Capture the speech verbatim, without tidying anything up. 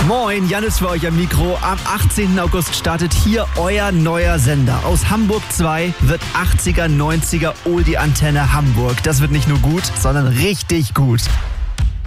Moin, Jannis für euch am Mikro. Am achtzehnten August startet hier euer neuer Sender. Aus Hamburg zwei wird achtziger, neunziger Oldie Antenne Hamburg. Das wird nicht nur gut, sondern richtig gut.